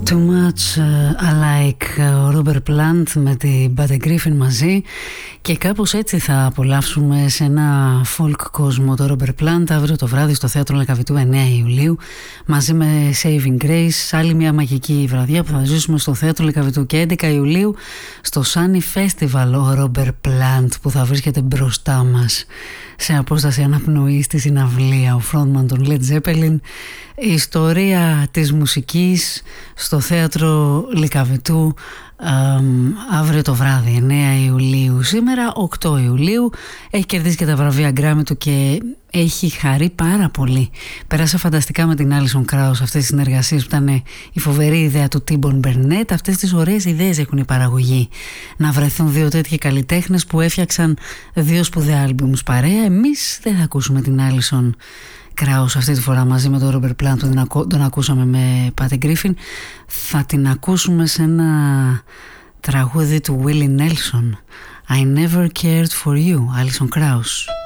Too much alike, ο Robert Plant με την Buddy Griffin μαζί, και κάπως έτσι θα απολαύσουμε σε ένα folk κόσμο το Robert Plant αύριο το βράδυ στο Θέατρο Λεκαβητού 9 Ιουλίου μαζί με Saving Grace, άλλη μια μαγική βραδιά που θα ζήσουμε στο Θέατρο Λεκαβητού, και 11 Ιουλίου στο Sunny Festival ο Robert Plant που θα βρίσκεται μπροστά μας σε απόσταση αναπνοής στη συναυλία, ο frontman των Led Zeppelin. Η ιστορία της μουσικής στο Θέατρο Λυκαβητού αύριο το βράδυ 9 Ιουλίου. Σήμερα 8 Ιουλίου έχει κερδίσει και τα βραβεία Grammy του και έχει χαρεί πάρα πολύ. Πέρασε φανταστικά με την Alison Krauss αυτές τις συνεργασίες που ήταν η φοβερή ιδέα του T-Bone Burnett. Αυτές τις ωραίες ιδέες έχουν η παραγωγή, να βρεθούν δύο τέτοιοι καλλιτέχνες που έφτιαξαν δύο σπουδαία άλμπουμς παρέα. Εμείς δεν θα ακούσουμε την Alison Krauss αυτή τη φορά μαζί με τον Robert Plant που τον ακούσαμε με Patty Griffin. Θα την ακούσουμε σε ένα τραγούδι του Willie Nelson, I Never Cared For You, Alison Krauss.